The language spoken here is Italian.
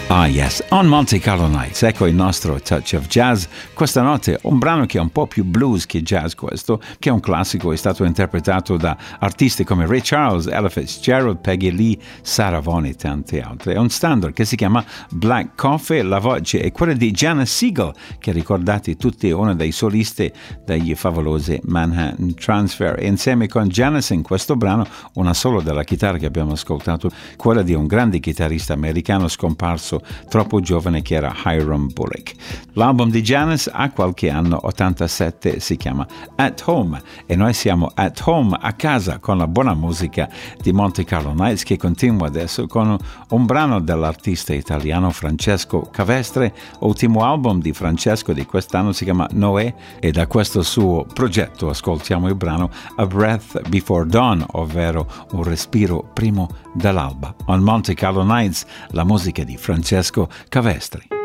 Ah yes, on Monte Carlo Nights, ecco il nostro touch of jazz. Questa notte un brano che è un po' più blues che jazz questo, che è un classico, è stato interpretato da artisti come Ray Charles, Ella Fitzgerald, Peggy Lee, Sarah Vaughan e tante altre. È un standard che si chiama Black Coffee, la voce è quella di Janis Siegel, che ricordate tutti una dei solisti degli favolosi Manhattan Transfer. E insieme con Janis in questo brano, una solo della chitarra che abbiamo ascoltato, quella di un grande chitarrista americano scomparso troppo giovane che era Hiram Bullock. L'album di Janis ha qualche anno, 87, si chiama At Home e noi siamo at home, a casa, con la buona musica di Monte Carlo Nights, che continua adesso con un brano dell'artista italiano Francesco Cavestre. Ultimo album di Francesco di quest'anno si chiama Noè e da questo suo progetto ascoltiamo il brano A Breath Before Dawn, ovvero un respiro primo dell'alba. On Monte Carlo Nights, la musica di Francesco Cavestri.